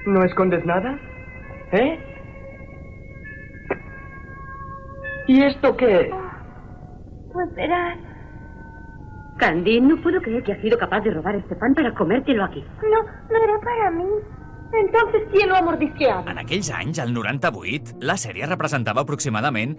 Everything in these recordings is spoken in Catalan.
¿No escondes nada? ¿Eh? ¿Y esto qué? Pues verás. Candy, no puedo creer que has sido capaz de robar este pan para comértelo aquí. No era para mí. Entonces, ¿quién lo ha mordisqueado? En aquells anys, el 98, la sèrie representava aproximadament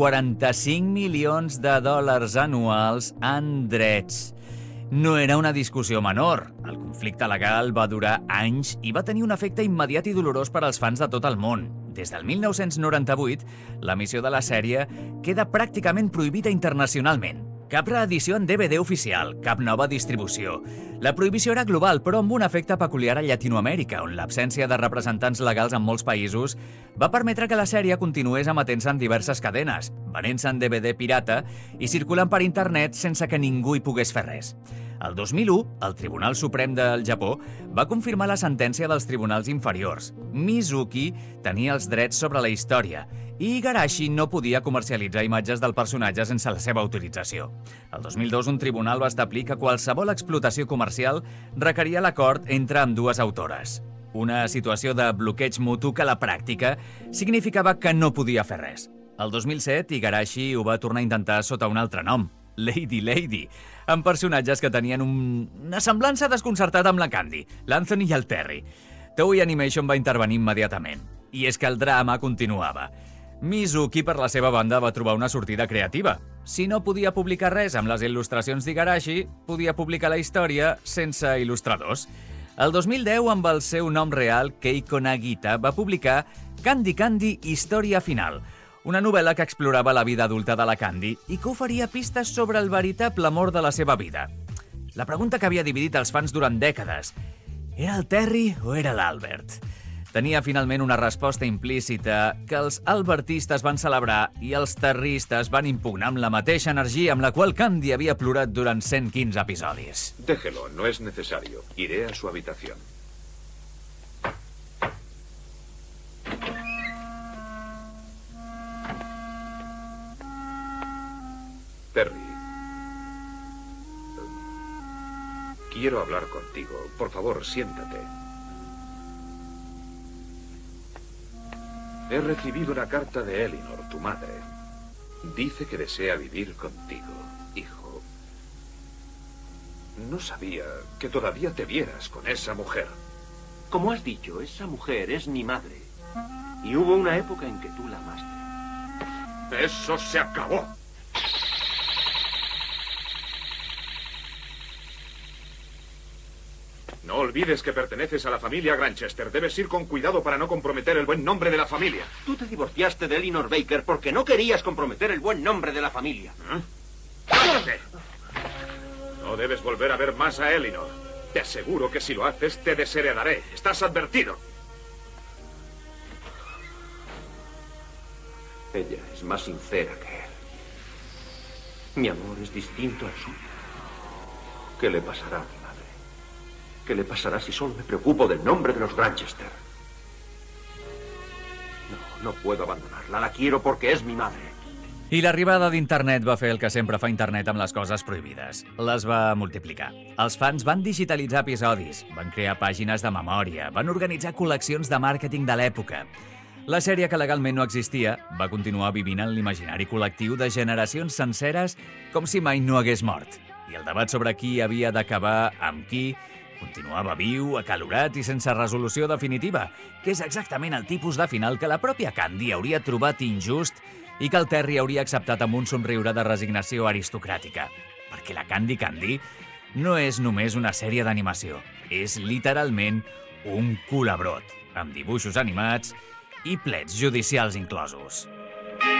45 milions de dòlars anuals en drets. No era una discussió menor. El conflicte legal va durar anys i va tenir un efecte immediat i dolorós per als fans de tot el món. Des del 1998, l'emissió de la sèrie queda pràcticament prohibida internacionalment. Cap reedició en DVD oficial, cap nova distribució. La prohibició era global, però amb un efecte peculiar a Llatinoamèrica, on l'absència de representants legals en molts països va permetre que la sèrie continués emetent-se en diverses cadenes, venent-se en DVD pirata i circulant per internet sense que ningú hi pogués fer res. El 2001, el Tribunal Suprem del Japó va confirmar la sentència dels tribunals inferiors. Mizuki tenia els drets sobre la història i Igarashi no podia comercialitzar imatges del personatge sense la seva autorització. El 2002, un tribunal va establir que qualsevol explotació comercial requeria l'acord entre ambdues autores. Una situació de bloqueig mutu que a la pràctica significava que no podia fer res. El 2007, Igarashi ho va tornar a intentar sota un altre nom, Lady, amb personatges que tenien una semblança desconcertada amb la Candy, l'Anthony i el Terry. Toei Animation va intervenir immediatament. I és que el drama continuava. Mizuki, per la seva banda, va trobar una sortida creativa. Si no podia publicar res amb les il·lustracions d'Igarashi, podia publicar la història sense il·lustradors. El 2010, amb el seu nom real, Keiko Nagita, va publicar Candy, Història Final, una novel·la que explorava la vida adulta de la Candy i que oferia pistes sobre el veritable amor de la seva vida. La pregunta que havia dividit els fans durant dècades: era el Terry o era l'Albert? Tenia finalment una resposta implícita que els albertistes van celebrar i els terristes van impugnar amb la mateixa energia amb la qual Candy havia plorat durant 115 episodis. Déjelo, no es necesario. Iré a su habitación. Terry. Quiero hablar contigo. Por favor, siéntate. He recibido una carta de Elinor, tu madre. Dice que desea vivir contigo, hijo. No sabía que todavía te vieras con esa mujer. Como has dicho, esa mujer es mi madre. Y hubo una época en que tú la amaste. ¡Eso se acabó! No olvides que perteneces a la familia Granchester. Debes ir con cuidado para no comprometer el buen nombre de la familia. Tú te divorciaste de Elinor Baker porque no querías comprometer el buen nombre de la familia. ¡Cállate! No debes volver a ver más a Elinor. Te aseguro que si lo haces, te desheredaré. Estás advertido. Ella es más sincera que él. Mi amor es distinto al suyo. ¿Qué le pasará a mi madre? ¿Qué le pasará si solo me preocupo del nombre de los Granchester? No puedo abandonarla. La quiero porque es mi madre. I l'arribada d'internet va fer el que sempre fa internet amb les coses prohibides. Les va multiplicar. Els fans van digitalitzar episodis, van crear pàgines de memòria, van organitzar col·leccions de màrqueting de l'època. La sèrie, que legalment no existia, va continuar vivint en l'imaginari col·lectiu de generacions senceres com si mai no hagués mort. I el debat sobre qui havia d'acabar amb qui continuava viu, acalorat i sense resolució definitiva, que és exactament el tipus de final que la pròpia Candy hauria trobat injust i que el Terry hauria acceptat amb un somriure de resignació aristocràtica. Perquè la Candy no és només una sèrie d'animació, és literalment un culabrot, amb dibuixos animats i plets judicials inclosos.